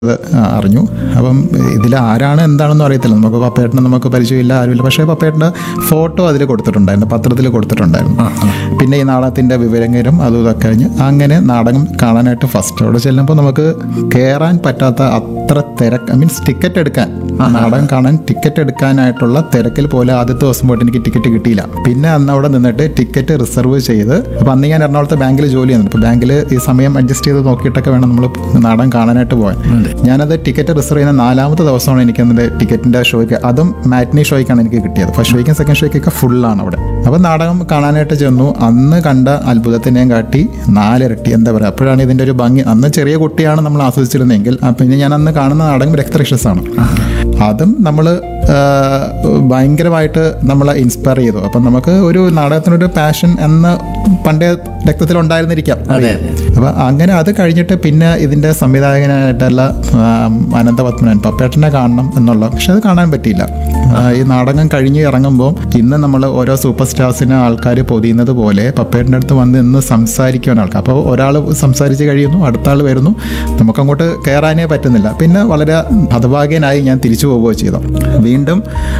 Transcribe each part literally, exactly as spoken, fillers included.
അറിഞ്ഞു. അപ്പം ഇതിൽ ആരാണ് എന്താണെന്നും അറിയത്തില്ല. നമുക്ക് പപ്പേട്ടനെ നമുക്ക് പരിചയമില്ല, ആരുമില്ല. പക്ഷേ പപ്പേട്ടൻ്റെ ഫോട്ടോ അതിൽ കൊടുത്തിട്ടുണ്ടായിരുന്നു, പത്രത്തിൽ കൊടുത്തിട്ടുണ്ടായിരുന്നു. പിന്നെ ഈ നാടകത്തിൻ്റെ വിവരങ്ങളും അതും ഇതൊക്കെ കഴിഞ്ഞ് അങ്ങനെ നാടകം കാണാനായിട്ട് ഫസ്റ്റ് അവിടെ ചെല്ലുമ്പോൾ നമുക്ക് കയറാൻ പറ്റാത്ത അത്ര തിരക്ക്, മീൻസ് ടിക്കറ്റ് എടുക്കാൻ, നാടകം കാണാൻ ടിക്കറ്റ് എടുക്കാനായിട്ടുള്ള തിരക്കിൽ പോലെ ആദ്യത്തെ ദിവസം പോയിട്ട് എനിക്ക് ടിക്കറ്റ് കിട്ടിയില്ല. പിന്നെ അന്ന് അവിടെ നിന്നിട്ട് ടിക്കറ്റ് റിസർവ് ചെയ്ത്, അപ്പോൾ അന്ന് ഞാൻ എറണാകുളത്തെ ബാങ്കിൽ ജോലി ചെയ്യുന്നുണ്ട്. ഇപ്പോൾ ബാങ്കിൽ ഈ സമയം അഡ്ജസ്റ്റ് ചെയ്ത് നോക്കിയിട്ടൊക്കെ വേണം നമ്മൾ നാടകം കാണാനായിട്ട് പോകാൻ. ഞാനത് ടിക്കറ്റ് റിസർവ് ചെയ്യുന്ന നാലാമത്തെ ദിവസമാണ് എനിക്ക് അതിൻ്റെ ടിക്കറ്റിൻ്റെ ഷോയ്ക്ക്, അതും മാറ്റിനി ഷോയ്ക്കാണ് എനിക്ക് കിട്ടിയത്. ഫസ്റ്റ് ഷോയ്ക്കും സെക്കൻഡ് ഷോയ്ക്കൊക്കെ ഫുള്ളാണ് അവിടെ. അപ്പോൾ നാടകം കാണാനായിട്ട് ചെന്നു. അന്ന് കണ്ട അത്ഭുതത്തിനെയും കാട്ടി നാലിരട്ടി എന്താ പറയുക, അപ്പോഴാണ് ഇതിൻ്റെ ഒരു ഭംഗി. അന്ന് ചെറിയ കുട്ടിയാണ് നമ്മൾ ആസ്വദിച്ചിരുന്നെങ്കിൽ, പിന്നെ ഞാൻ അന്ന് കാണുന്ന നാടകം രക്തരക്ഷസാണ്. അതും നമ്മൾ ഭയങ്കരമായിട്ട് നമ്മളെ ഇൻസ്പയർ ചെയ്തു. അപ്പം നമുക്ക് ഒരു നാടകത്തിനൊരു പാഷൻ എന്ന് പണ്ടേ രക്തത്തിലുണ്ടായിരുന്നിരിക്കാം. അപ്പം അങ്ങനെ അത് കഴിഞ്ഞിട്ട് പിന്നെ ഇതിൻ്റെ സംവിധായകനായിട്ടല്ല അനന്തപത്മനാഭൻ, പപ്പേട്ടനെ കാണണം എന്നുള്ള, പക്ഷെ അത് കാണാൻ പറ്റിയില്ല. ഈ നാടകം കഴിഞ്ഞ് ഇറങ്ങുമ്പോൾ ഇന്ന് നമ്മൾ ഓരോ സൂപ്പർ സ്റ്റാർസിനെ ആൾക്കാർ പൊതിയുന്നത് പോലെ പപ്പേട്ടൻ്റെ അടുത്ത് വന്ന് ഇന്ന് സംസാരിക്കുവാൻ ആൾക്കാർ. അപ്പോൾ ഒരാൾ സംസാരിച്ച് കഴിയുന്നു, അടുത്ത ആൾ വരുന്നു, നമുക്കങ്ങോട്ട് കയറാനേ പറ്റുന്നില്ല. പിന്നെ വളരെ ഹതഭാഗ്യനായി ഞാൻ തിരിച്ചു പോവുകയോ ചെയ്തു. വീണ്ടും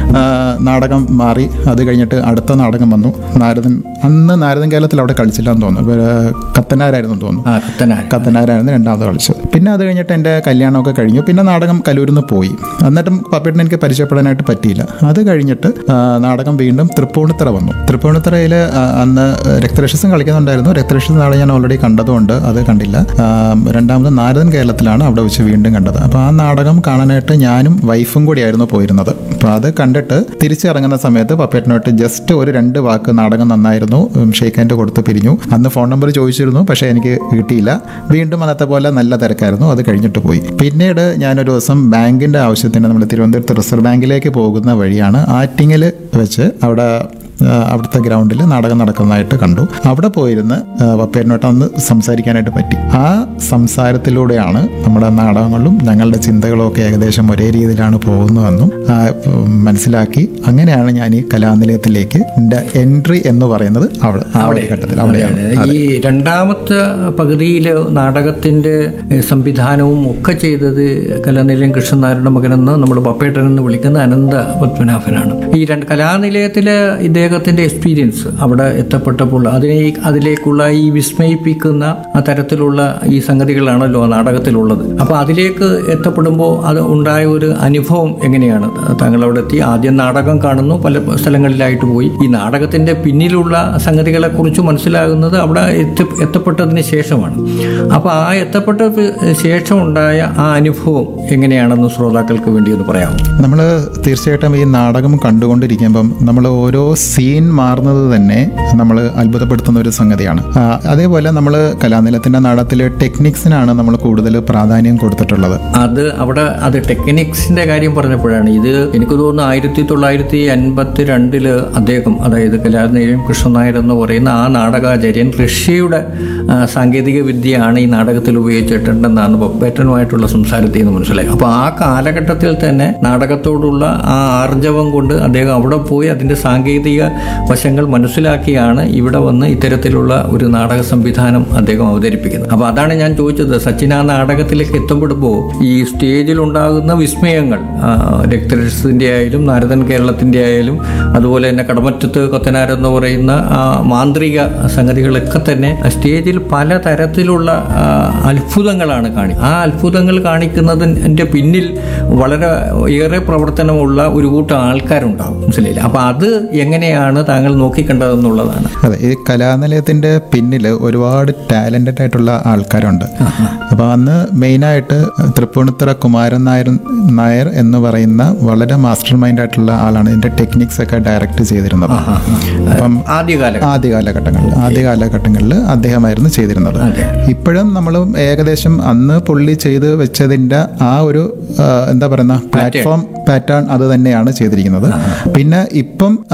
നാടകം മാറി. അത് കഴിഞ്ഞിട്ട് അടുത്ത നാടകം വന്നു, നാരദൻ. അന്ന് നാരദൻ കേരളത്തിൽ അവിടെ കളിച്ചില്ല എന്ന് തോന്നുന്നു, കത്തനാരായിരുന്നു തോന്നുന്നു, കത്തനാരായിരുന്നു രണ്ടാമത് കളിച്ചത്. പിന്നെ അത് കഴിഞ്ഞിട്ട് എൻ്റെ കല്യാണമൊക്കെ കഴിഞ്ഞു. പിന്നെ നാടകം കലൂരിൽ നിന്ന് പോയി. എന്നിട്ടും പപ്പേട്ടനെ എനിക്ക് പരിചയപ്പെടാനായിട്ട് പറ്റിയില്ല. അത് കഴിഞ്ഞിട്ട് നാടകം വീണ്ടും തൃപ്പൂണിത്തറ വന്നു. തൃപ്പൂണിത്തറയിൽ അന്ന് രക്തരക്ഷസം കളിക്കുന്നുണ്ടായിരുന്നു. രക്തരക്ഷസം നാളെ ഞാൻ ഓൾറെഡി കണ്ടതുകൊണ്ട് അത് കണ്ടില്ല. രണ്ടാമത് നാരദൻ കേരളത്തിലാണ് അവിടെ വെച്ച് വീണ്ടും കണ്ടത്. അപ്പോൾ ആ നാടകം കാണാനായിട്ട് ഞാനും വൈഫും കൂടിയായിരുന്നു പോയിരുന്നത്. അപ്പോൾ അത് കണ്ടിട്ട് തിരിച്ചിറങ്ങുന്ന സമയത്ത് പപ്പേട്ടനായിട്ട് ജസ്റ്റ് ഒരു രണ്ട് വാക്ക്, നാടകം നന്നായിരുന്നു, ഷേക്ക് ഹാൻഡ് കൊടുത്ത് പിരിഞ്ഞു. അന്ന് ഫോൺ നമ്പർ ചോദിച്ചിരുന്നു, പക്ഷേ എനിക്ക് കിട്ടിയില്ല. വീണ്ടും അന്നത്തെ പോലെ നല്ല തിരക്കായിരുന്നു. അത് കഴിഞ്ഞിട്ട് പോയി. പിന്നീട് ഞാനൊരു ദിവസം ബാങ്കിൻ്റെ ആവശ്യത്തിന് നമ്മൾ തിരുവനന്തപുരത്ത് റിസർവ് ബാങ്കിലേക്ക് പോകുന്ന വഴിയാണ് ആറ്റിങ്ങൽ വെച്ച് അവിടെ അവിടുത്തെ ഗ്രൗണ്ടിൽ നാടകം നടക്കുന്നതായിട്ട് കണ്ടു. അവിടെ പോയിരുന്ന് പപ്പേട്ടനോട്ട് അന്ന് സംസാരിക്കാനായിട്ട് പറ്റി. ആ സംസാരത്തിലൂടെയാണ് നമ്മുടെ നാടകങ്ങളും ഞങ്ങളുടെ ചിന്തകളും ഒക്കെ ഏകദേശം ഒരേ രീതിയിലാണ് പോകുന്നതെന്നും മനസ്സിലാക്കി. അങ്ങനെയാണ് ഞാൻ ഈ കലാനിലയത്തിലേക്ക് എൻ്റെ എൻട്രി എന്ന് പറയുന്നത് അവിടെ അവിടെ ഘട്ടത്തിൽ അവിടെയാണ്. ഈ രണ്ടാമത്തെ പകുതിയിൽ നാടകത്തിൻ്റെ സംവിധാനവും ഒക്കെ ചെയ്തത് കലാനിലയം കൃഷ്ണനാരായണ മകനെന്ന് നമ്മൾ പപ്പേട്ടൻ എന്ന് വിളിക്കുന്ന അനന്ത പത്മനാഭനാണ്. ഈ രണ്ട് കലാനിലയത്തിലെ ഇദ്ദേഹം ത്തിന്റെ എക്സ്പീരിയൻസ് അവിടെ എത്തപ്പെട്ടപ്പോൾ അതിനെ അതിലേക്കുള്ള ഈ വിസ്മയിപ്പിക്കുന്ന തരത്തിലുള്ള ഈ സംഗതികളാണല്ലോ നാടകത്തിലുള്ളത്. അപ്പോൾ അതിലേക്ക് എത്തപ്പെടുമ്പോൾ അത് ഉണ്ടായ ഒരു അനുഭവം എങ്ങനെയാണ്? താങ്കൾ അവിടെ എത്തി, ആദ്യം നാടകം കാണുന്നു, പല സ്ഥലങ്ങളിലായിട്ട് പോയി. ഈ നാടകത്തിന്റെ പിന്നിലുള്ള സംഗതികളെ കുറിച്ച് മനസ്സിലാകുന്നത് അവിടെ എത്തി എത്തപ്പെട്ടതിന് ശേഷമാണ്. അപ്പോൾ ആ എത്തപ്പെട്ട ശേഷം ഉണ്ടായ ആ അനുഭവം എങ്ങനെയാണെന്ന് ശ്രോതാക്കൾക്ക് വേണ്ടി ഒന്ന് പറയാമോ? നമ്മൾ തീർച്ചയായിട്ടും ഈ നാടകം കണ്ടുകൊണ്ടിരിക്കുമ്പം നമ്മൾ ഓരോ സീൻ മാറുന്നത് തന്നെ നമ്മൾ അത്ഭുതപ്പെടുത്തുന്ന ഒരു സംഗതിയാണ്. അതേപോലെ നമ്മൾ കലാനിലയത്തിൻ്റെ നാടകത്തിലെ ടെക്നിക്സിനാണ് നമ്മൾ കൂടുതൽ പ്രാധാന്യം കൊടുത്തിട്ടുള്ളത്. അത് അവിടെ അത് ടെക്നിക്സിന്റെ കാര്യം പറഞ്ഞപ്പോഴാണ് ഇത് എനിക്ക് തോന്നുന്നു ആയിരത്തി തൊള്ളായിരത്തി അൻപത്തി രണ്ടില് അദ്ദേഹം, അതായത് കലാനിലയം കൃഷ്ണനായർ എന്ന് പറയുന്ന ആ നാടകാചാര്യൻ റഷ്യയുടെ സാങ്കേതിക വിദ്യയാണ് ഈ നാടകത്തിൽ ഉപയോഗിച്ചിട്ടുണ്ടെന്നാണ് പപ്പേട്ടനുമായിട്ടുള്ള സംസാരത്തിൽ നിന്ന് മനസ്സിലായി. അപ്പോൾ ആ കാലഘട്ടത്തിൽ തന്നെ നാടകത്തോടുള്ള ആ ആർജവം കൊണ്ട് അദ്ദേഹം അവിടെ പോയി അതിന്റെ സാങ്കേതിക വശങ്ങൾ മനസ്സിലാക്കിയാണ് ഇവിടെ വന്ന് ഇത്തരത്തിലുള്ള ഒരു നാടക സംവിധാനം അദ്ദേഹം അവതരിപ്പിക്കുന്നത്. അപ്പോൾ അതാണ് ഞാൻ ചോദിച്ചത്, സച്ചിൻ ആ നാടകത്തിലേക്ക് എത്തപ്പെടുമ്പോൾ ഈ സ്റ്റേജിൽ ഉണ്ടാകുന്ന വിസ്മയങ്ങൾ, രക്തരക്ഷസിന്റെ ആയാലും നാരദൻ കേരളത്തിന്റെ ആയാലും അതുപോലെ തന്നെ കടമറ്റത്ത് കൊത്തനാരെന്ന് പറയുന്ന മാന്ത്രിക സംഗതികളൊക്കെ തന്നെ സ്റ്റേജിൽ പല തരത്തിലുള്ള അത്ഭുതങ്ങളാണ് കാണി ആ അത്ഭുതങ്ങൾ കാണിക്കുന്നതിൻ്റെ പിന്നിൽ വളരെ ഏറെ പ്രവർത്തനമുള്ള ഒരു കൂട്ടം ആൾക്കാരുണ്ടാവും, മനസ്സിലായില്ല? അപ്പൊ അത് എങ്ങനെയാണ് താങ്കൾ നോക്കിക്കണ്ടതെന്നുള്ളതാണ്. അതെ, ഈ കലാനിലയത്തിന്റെ പിന്നിൽ ഒരുപാട് ടാലന്റഡ് ആയിട്ടുള്ള ആൾക്കാരുണ്ട്. അപ്പൊ അന്ന് മെയിനായിട്ട് തൃപ്പൂണിത്തറ കുമാരൻ നായർ നായർ എന്ന് പറയുന്ന വളരെ മാസ്റ്റർ മൈൻഡ് ആയിട്ടുള്ള ആളാണ് ഇതിന്റെ ടെക്നിക്സ് ഒക്കെ ഡയറക്റ്റ് ചെയ്തിരുന്നത്. അപ്പം ആദ്യകാല ആദ്യ കാലഘട്ടങ്ങളിൽ ആദ്യ കാലഘട്ടങ്ങളിൽ അദ്ദേഹമായിരുന്നു ചെയ്തിരുന്നത്. ഇപ്പോഴും നമ്മൾ ഏകദേശം അന്ന് പുള്ളി ചെയ്ത് വെച്ചതിന്റെ ആ ഒരു എന്താ പറയുന്ന പ്ലാറ്റ്ഫോം പാറ്റേൺ അത് തന്നെയാണ് ചെയ്തിരിക്കുന്നത്. പിന്നെ ഇപ്പം എന്ന്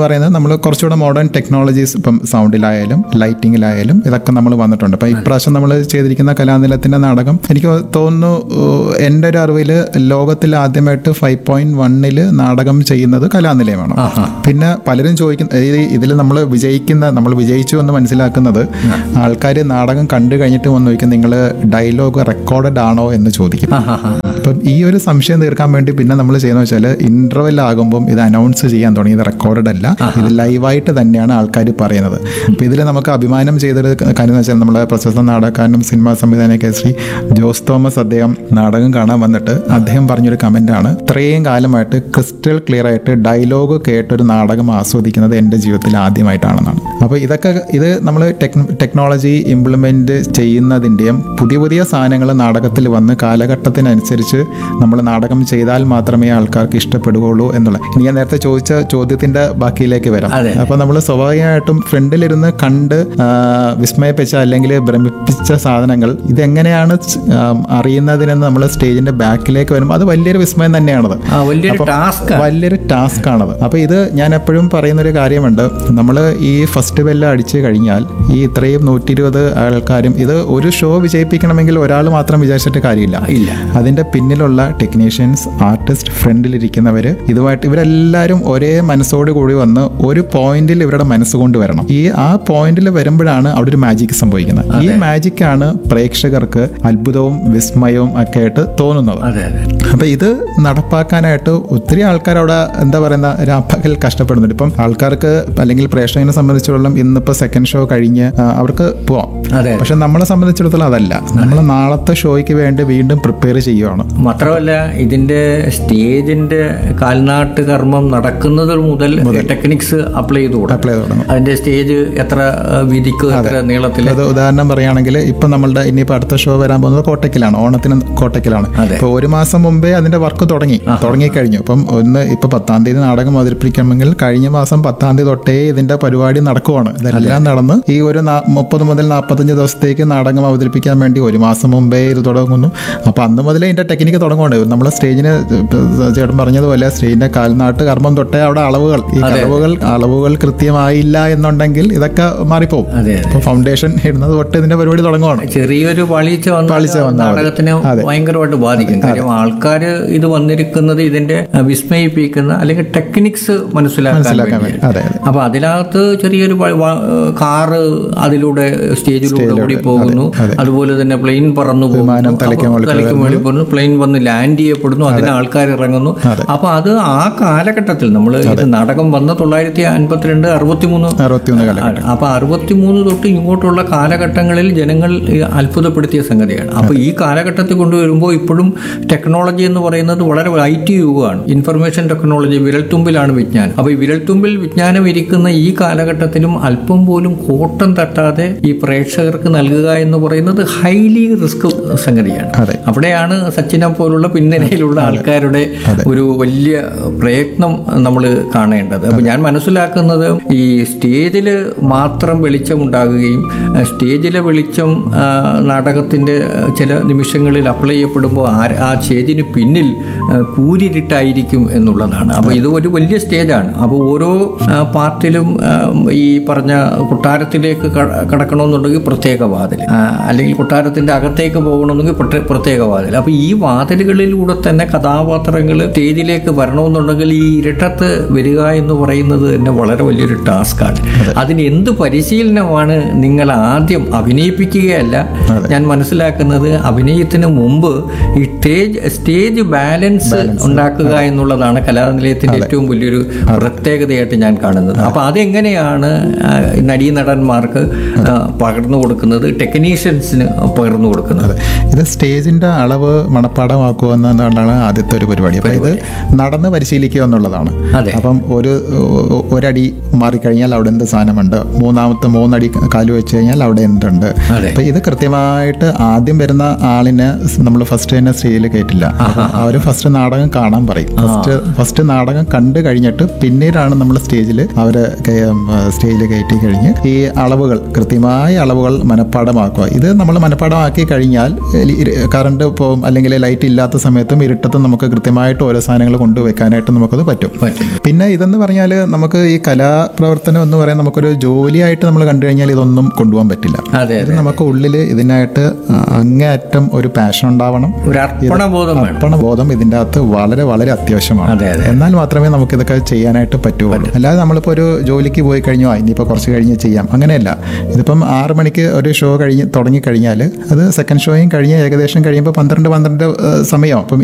പറയുന്നത് നമ്മൾ കുറച്ചുകൂടെ മോഡേൺ ടെക്നോളജീസ് ഇപ്പം സൗണ്ടിലായാലും ലൈറ്റിങ്ങിലായാലും ഇതൊക്കെ നമ്മൾ വന്നിട്ടുണ്ട്. അപ്പം ഇപ്രാവശ്യം നമ്മൾ ചെയ്തിരിക്കുന്ന കലാനിലയത്തിൻ്റെ നാടകം എനിക്ക് തോന്നുന്നു എൻ്റെ ഒരു അറിവിൽ ലോകത്തിൽ ആദ്യമായിട്ട് ഫൈവ് പോയിന്റ് വണ്ണില് നാടകം ചെയ്യുന്നത് കലാനിലയമാണ്. പിന്നെ പലരും ചോദിക്കുന്ന ഇതിൽ നമ്മൾ വിജയിക്കുന്ന നമ്മൾ വിജയിച്ചു എന്ന് മനസ്സിലാക്കുന്നത് ആൾക്കാർ നാടകം കണ്ടു കഴിഞ്ഞിട്ട് വന്ന് ചോദിക്കും നിങ്ങൾ ഡയലോഗ് റെക്കോർഡഡ് ആണോ എന്ന് ചോദിക്കും. അപ്പം ഈ ഒരു സംശയം തീർക്കാൻ വേണ്ടി പിന്നെ നമ്മൾ ചെയ്യുന്ന വെച്ചാൽ ഇന്റർവെൽ ആകുമ്പം ഇത് അനൗൺസ് ചെയ്യാൻ തുടങ്ങി ഇത് റെക്കോർഡഡ് അല്ല, ഇത് ലൈവായിട്ട് തന്നെയാണ് ആൾക്കാർ പറയുന്നത്. അപ്പം ഇതിൽ നമുക്ക് അഭിമാനം ചെയ്തൊരു കാര്യം എന്ന് വെച്ചാൽ നമ്മളെ പ്രശസ്ത നാടകക്കാരനും സിനിമാ സംവിധാനക്കെ ശ്രീ ജോസ് തോമസ് അദ്ദേഹം നാടകം കാണാൻ വന്നിട്ട് അദ്ദേഹം പറഞ്ഞൊരു കമന്റാണ്, ഇത്രയും കാലമായിട്ട് ക്രിസ്റ്റൽ ക്ലിയർ ആയിട്ട് ഡയലോഗ് കേട്ടൊരു നാടകം ആസ്വദിക്കുന്നത് എൻ്റെ ജീവിതത്തിൽ ആദ്യമായിട്ടാണെന്നാണ്. അപ്പോൾ ഇതൊക്കെ ഇത് നമ്മൾ ടെക്നോളജി ഇംപ്ലിമെന്റ് ചെയ്യുന്നതിൻ്റെയും പുതിയ പുതിയ സാധനങ്ങൾ നാടകത്തിൽ വന്ന് കാലഘട്ടത്തിനനുസരിച്ച് നമ്മൾ നാടകം ചെയ്താൽ മാത്രമേ ആൾക്കാർക്ക് ഇഷ്ടപ്പെടുകയുള്ളൂ എന്നുള്ള. ഇനി ഞാൻ നേരത്തെ ചോദിച്ച ചോദ്യത്തിന്റെ ബാക്കിയിലേക്ക് വരാം. അപ്പോൾ നമ്മൾ സ്വാഭാവികമായിട്ടും ഫ്രണ്ടിലിരുന്ന് കണ്ട് വിസ്മയിപ്പിച്ച അല്ലെങ്കിൽ ഭ്രമിപ്പിച്ച സാധനങ്ങൾ ഇതെങ്ങനെയാണ് അറിയുന്നതിനെന്ന് നമ്മൾ സ്റ്റേജിന്റെ ബാക്കിലേക്ക് വരുമ്പോൾ അത് വലിയൊരു വിസ്മയം തന്നെയാണത്, വലിയൊരു ടാസ്ക് ആണത്. അപ്പോൾ ഇത് ഞാൻ എപ്പോഴും പറയുന്നൊരു കാര്യമുണ്ട്, നമ്മൾ ഈ ഫസ്റ്റ് ബെല്ല് അടിച്ചു കഴിഞ്ഞാൽ ഈ ഇത്രയും നൂറ്റി ഇരുപത് ആൾക്കാരും ഇത് ഒരു ഷോ വിജയിപ്പിക്കണമെങ്കിൽ ഒരാൾ മാത്രം വിചാരിച്ചിട്ട് കാര്യമില്ല. അതിന്റെ പിന്നിലുള്ള ടെക്നീഷ്യൻസ്, ആർട്ടിസ്റ്റ്, ഫ്രണ്ടിലിരിക്കുന്നവർ, ഇതുമായിട്ട് ഇവരെല്ലാവരും ഒരേ മനസ്സോട് കൂടി വന്ന് ഒരു പോയിന്റിൽ ഇവരുടെ മനസ്സുകൊണ്ട് വരണം. ഈ ആ പോയിന്റിൽ വരുമ്പോഴാണ് അവിടെ ഒരു മാജിക് സംഭവിക്കുന്നത്. ഈ മാജിക്കാണ് പ്രേക്ഷകർക്ക് അത്ഭുതവും വിസ്മയവും ഒക്കെ ആയിട്ട് തോന്നുന്നത്. അപ്പൊ ഇത് നടപ്പാക്കാനായിട്ട് ഒത്തിരി ആൾക്കാർ അവിടെ എന്താ പറയുന്ന രാപ്പകൽ കഷ്ടപ്പെടുന്നുണ്ട്. ഇപ്പം ആൾക്കാർക്ക് അല്ലെങ്കിൽ പ്രേക്ഷകനെ സംബന്ധിച്ചിടത്തോളം ഇന്നിപ്പോ സെക്കൻഡ് ഷോ കഴിഞ്ഞ് അവർക്ക് പോവാം. പക്ഷെ നമ്മളെ സംബന്ധിച്ചിടത്തോളം അതല്ല, നമ്മൾ നാളത്തെ ഷോയ്ക്ക് വേണ്ടി വീണ്ടും പ്രിപ്പയർ ചെയ്യുവാണ്. മാത്രമല്ല ഇതിന്റെ സ്റ്റേജിന്റെ കാൽനാട്ട് കർമ്മം നടക്കുന്നത് മുതൽ ടെക്നിക്സ് അപ്ലൈ ചെയ്ത് അപ്ലൈ ചെയ്ത് തുടങ്ങും. അതിന്റെ സ്റ്റേജ് എത്ര വീതിക്ക് എത്ര നീളത്തിൽ. അത് ഉദാഹരണം പറയുകയാണെങ്കിൽ ഇപ്പൊ നമ്മളുടെ ഇനിയിപ്പോ അടുത്ത ഷോ വരാൻ പോകുന്നത് കോട്ടയ്ക്കലാണ്, ഓണത്തിന് കോട്ടയ്ക്കലാണ്. ഇപ്പൊ ഒരു മാസം മുമ്പേ അതിന്റെ വർക്ക് തുടങ്ങി തുടങ്ങിക്കഴിഞ്ഞു. അപ്പം ഒന്ന് ഇപ്പൊ പത്താം തീയതി നാടകം അവതരിപ്പിക്കണമെങ്കിൽ കഴിഞ്ഞ മാസം പത്താം തീയതി തൊട്ടേ ഇതിന്റെ പരിപാടി നടക്കുവാണ്. ഇതെല്ലാം നടന്ന് ഈ ഒരു മുപ്പത് മുതൽ നാൽപ്പത്തഞ്ച് ദിവസത്തേക്ക് നാടകം അവതരിപ്പിക്കാൻ വേണ്ടി ഒരു മാസം മുമ്പേ ഇത് തുടങ്ങുന്നു. അപ്പൊ അന്ന് മുതലേ ഇതിന്റെ ടെക്നിക്ക് തുടങ്ങുന്നുണ്ട്. നമ്മൾ സ്റ്റേജിന് ചേട്ടൻ പറഞ്ഞതുപോലെ സ്റ്റേജിന്റെ കാൽനാട്ട് കർമ്മം തൊട്ടേ അവിടെ അളവുകൾ ഈ അളവുകൾ അളവുകൾ കൃത്യമായില്ല എന്നുണ്ടെങ്കിൽ ഇതൊക്കെ മാറിപ്പോവും. അപ്പൊ ഫൗണ്ടേഷൻ ഇടുന്നത് തൊട്ട് ഇതിന്റെ പരിപാടി തുടങ്ങുവാണ്. ചെറിയൊരു പാളിച്ച പാളിച്ച നാടകത്തിനെ ഭയങ്കരമായിട്ട് ബാധിക്കും. കാര്യം ആൾക്കാർ ഇത് വന്നിരിക്കുന്നത് ഇതിന്റെ വിസ്മയിപ്പിക്കുന്ന അല്ലെങ്കിൽ ടെക്നിക്സ് മനസ്സിലാക്കാൻ വേണ്ടി. അപ്പൊ അതിനകത്ത് ചെറിയൊരു കാറ് അതിലൂടെ സ്റ്റേജിലൂടെ ഓടി പോകുന്നു, അതുപോലെ തന്നെ പ്ലെയിൻ പറന്നു പോകുന്നു, തലയ്ക്ക് മേളിൽ പോകുന്നു, പ്ലെയിൻ വന്ന് ലാൻഡ് ചെയ്യപ്പെടുന്നു, അതിന് ആൾക്കാർ ഇറങ്ങുന്നു. അപ്പൊ അത് ആ കാലഘട്ടത്തിൽ നമ്മൾ ഇത് നാടകം വന്ന തൊള്ളായിരത്തി അൻപത്തിരണ്ട് അറുപത്തിമൂന്ന് അപ്പൊ അറുപത്തിമൂന്ന് തൊട്ട് ഇങ്ങോട്ടുള്ള കാലഘട്ടങ്ങളിൽ ജനങ്ങൾ അത്ഭുതപ്പെടുത്തിയ സംഗതിയാണ്. അപ്പൊ ഈ കാലഘട്ടത്തിൽ കൊണ്ടുവരുമ്പോൾ ഇപ്പോഴും ടെക്നോളജി എന്ന് പറയുന്നത് വളരെ ഐ ടി യുഗമാണ്. ഇൻഫർമേഷൻ ടെക്നോളജി വിരൽത്തുമ്പിലാണ് വിജ്ഞാനം. അപ്പൊ ഈ വിരൽത്തുമ്പിൽ വിജ്ഞാനം ഇരിക്കുന്ന ഈ കാലഘട്ടത്തിലും അല്പം പോലും കോട്ടം തട്ടാതെ ഈ പ്രേക്ഷകർക്ക് നൽകുക എന്ന് പറയുന്നത് ഹൈലി റിസ്ക് സംഗതിയാണ്. അവിടെയാണ് സച്ചിനെ പോലുള്ള പിന്നണിയിലുള്ള ആൾക്കാരുടെ ഒരു വലിയ പ്രയത്നം നമ്മൾ കാണേണ്ടത്. അപ്പൊ ഞാൻ മനസ്സിലാക്കുന്നത് ഈ സ്റ്റേജില് മാത്രം വെളിച്ചം ഉണ്ടാകുകയും സ്റ്റേജിലെ വെളിച്ചം നാടകത്തിന്റെ ചില നിമിഷങ്ങളിൽ അപ്ലൈ ചെയ്യപ്പെടുമ്പോൾ ആ സ്റ്റേജിന് പിന്നിൽ കൂരിരുട്ടായിരിക്കും എന്നുള്ളതാണ്. അപ്പോൾ ഇത് ഒരു വലിയ സ്റ്റേജാണ്. അപ്പോൾ ഓരോ പാർട്ടിലും ഈ പറഞ്ഞ കൊട്ടാരത്തിലേക്ക് കടക്കണമെന്നുണ്ടെങ്കിൽ പ്രത്യേക വാതിൽ, അല്ലെങ്കിൽ കൊട്ടാരത്തിന്റെ അകത്തേക്ക് പോകണമെന്നുണ്ടെങ്കിൽ പ്രത്യേക വാതിൽ. അപ്പോൾ ഈ വാതിലുകളിലൂടെ തന്നെ കഥാപാത്രങ്ങൾ സ്റ്റേജിലേക്ക് വരണമെന്നുണ്ടെങ്കിൽ ഈ ഇരട്ടത്ത് വരിക എന്ന് പറയുന്നത് തന്നെ വളരെ വലിയൊരു ടാസ്ക്കാണ്. അതിന് എന്ത് പരിശീലനമാണ് നിങ്ങൾ ആദ്യം അഭിനയിപ്പിക്കുകയല്ല. ഞാൻ മനസ്സിലാക്കുന്നത് അഭിനയത്തിന് മുമ്പ് ഈ സ്റ്റേജ് സ്റ്റേജ് ബാലൻസ് ഉണ്ടാക്കുക എന്നുള്ളതാണ് കലാനിലയത്തിന്റെ ഏറ്റവും വലിയൊരു പ്രത്യേകതയായിട്ട് ഞാൻ കാണുന്നത്. അപ്പൊ അതെങ്ങനെയാണ് നടീനടന്മാർക്ക് പകർന്നു കൊടുക്കുന്നത്, ടെക്നീഷ്യൻസിന് പകർന്നു കൊടുക്കുന്നത്? ഇത് സ്റ്റേജിന്റെ അളവ് മണപ്പാടമാക്കുക എന്നതാണ് ആദ്യത്തെ ഒരു പരിപാടി. അപ്പൊ ഇത് നടന്ന് പരിശീലിക്കുക എന്നുള്ളതാണ്. അപ്പം ഒരു ഒരടി മാറിക്കഴിഞ്ഞാൽ അവിടെ എന്ത് സാധനമുണ്ട്, മൂന്നാമത്തെ മൂന്നടി കാല് വെച്ച് കഴിഞ്ഞാൽ അവിടെ എന്തുണ്ട്. അപ്പൊ ഇത് കൃത്യമായിട്ട് ആദ്യം വരുന്ന ആളിനെ നമ്മൾ ഫസ്റ്റ് തന്നെ സ്റ്റേജിൽ കയറ്റില്ല. അവര് ഫസ്റ്റ് നാടകം കാണാൻ പറയും. ഫസ്റ്റ് ഫസ്റ്റ് നാടകം കണ്ടു കഴിഞ്ഞിട്ട് പിന്നീടാണ് നമ്മൾ സ്റ്റേജിൽ അവര് സ്റ്റേജിൽ കയറ്റി കഴിഞ്ഞ് ഈ അളവുകൾ കൃത്യമായ അളവുകൾ മനഃപ്പാടമാക്കുക. ഇത് നമ്മൾ മനഃപ്പാടമാക്കി കഴിഞ്ഞാൽ കറണ്ട് പോകും അല്ലെങ്കിൽ അല്ലെങ്കിൽ ലൈറ്റ് ഇല്ലാത്ത സമയത്തും ഇരുട്ടത്തും നമുക്ക് കൃത്യമായിട്ട് ഓരോ സാധനങ്ങൾ കൊണ്ടുവെക്കാനായിട്ട് നമുക്കത് പറ്റും. പറ്റും. പിന്നെ ഇതെന്ന് പറഞ്ഞാൽ നമുക്ക് ഈ കലാപ്രവർത്തനം എന്ന് പറയാൻ നമുക്കൊരു ജോലിയായിട്ട് നമ്മൾ കണ്ടു കഴിഞ്ഞാൽ ഇതൊന്നും കൊണ്ടുപോകാൻ പറ്റില്ല. അതെ ഇത് നമുക്ക് ഉള്ളിൽ ഇതിനായിട്ട് അങ്ങേയറ്റം ഒരു പാഷൻ ഉണ്ടാവണം, ഒരു അർപ്പണബോധം വേണം. അർപ്പണബോധം ഇതിൻ്റെ അകത്ത് വളരെ വളരെ അത്യാവശ്യമാണ്. അതെ അതെ എന്നാൽ മാത്രമേ നമുക്ക് ഇതൊക്കെ ചെയ്യാനായിട്ട് പറ്റുള്ളൂ. അല്ലാതെ നമ്മളിപ്പോൾ ഒരു ജോലിക്ക് പോയി കഴിഞ്ഞോ ഇനിയിപ്പോൾ കുറച്ച് കഴിഞ്ഞ് ചെയ്യാം അങ്ങനെയല്ല. ഇതിപ്പം ആറ് മണിക്ക് ഒരു ഷോ കഴിഞ്ഞ് തുടങ്ങിക്കഴിഞ്ഞാൽ അത് സെക്കൻഡ് ഷോയും കഴിഞ്ഞ് ഏകദേശം കഴിയുമ്പോൾ പന്ത്രണ്ട് പന്ത്രണ്ട് സമയം അപ്പം